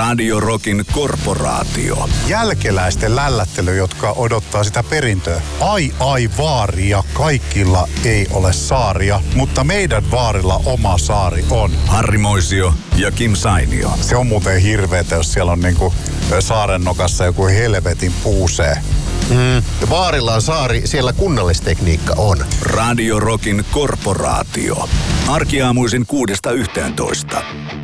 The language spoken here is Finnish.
Radio Rockin korporaatio. Jälkeläisten lällättely, jotka odottaa sitä perintöä. Ai vaaria, kaikilla ei ole saaria, mutta meidän vaarilla oma saari on. Harri Moisio ja Kim Sainio. Se on muuten hirveetä, jos siellä on niinku saarennokassa joku helvetin puusee. Vaarilla on saari, siellä kunnallistekniikka on. Radio Rockin korporaatio. Arkiaamuisin 6–11.